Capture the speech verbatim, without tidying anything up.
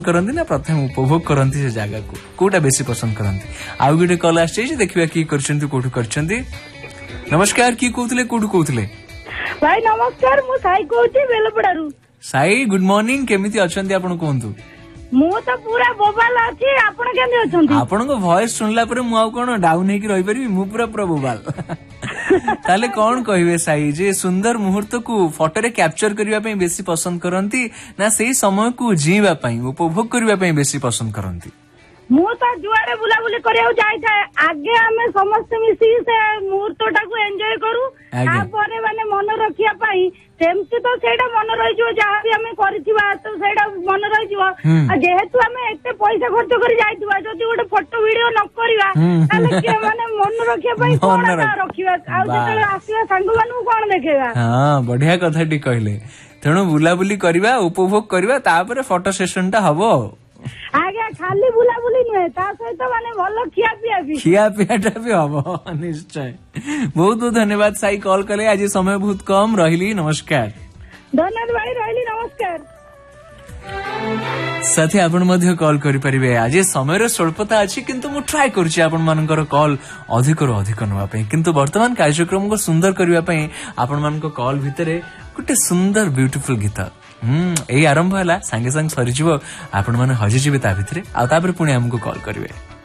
करती ना प्रथम उपभोग करती से जगह को कोटा बेसी पसंद करती आउ गोटे कल आसी देखिए कि करछंती कोठु करछंती। नमस्कार की कहतले कोठु कहतले भाई नमस्कार मु साई कहूची बेलपड़ारू। साई गुड मॉर्निंग केमिति अछंती आपण कहंतु। मु तो पूरा बोबाल अछि आपण केंदे अछंती। आपण को वॉइस सुनला पर मु आ कोन डाउन हे कि रहि परबी मु पूरा पूरा बोबाल ताले कौन कहिवे साई जे सुंदर मुहूर्त को फोटो रे कैप्चर करबा पई बेसी पसंद करंती ना सेही समय को जीवा पई उपभोग करबा पई बेसी पसंद करंती। मु तो जुआरे बुला बुली करिया जाय थाए आगे हमें समस्त मिसी से मुहूर्तटा को एन्जॉय करू आ परे माने मन रखिया पई सेमति तो सेडा मन रहि जो जहा भी हमें करथिबा तो सेडा मन रहि जो आ जेहेतु हमें एते पैसा खर्च करी जायथिबा जदी गोटे फोटो वीडियो न करबा ताले के माने मन रखिया पई कोन रखिबा आ जेतले आसीबा संग मानु कोन देखेबा। हां बढ़िया कथा टी कहले तेणु बुला बुली करबा उपभोग करबा तापर फोटो सेशन टा हबो आगे खाली बुला बुली नुहे ता सहित माने भलो खिया पिया भी खिया पियाटा भी हबो निश्चय। बहुत बहुत धन्यवाद साई कॉल कले आज समय बहुत कम रहिली नमस्कार। धन्यवाद भाई रहिली नमस्कार। साथी आपण मध्य कॉल करि परिबे आज समय रे स्वल्पता अछि किंतु मु ट्राई करछि आपण मानकर कॉल अधिक रो अधिक नवा पे किंतु वर्तमान कार्यक्रम को सुंदर करबा पे आपण मानक कॉल भितरे गुटे सुंदर ब्यूटीफुल गीत हम्म एई आरंभ हला संगे संग सरी जीवो आपण माने हजि जीवे ता भितरे आ तापर पुणी हमको कॉल करिवे।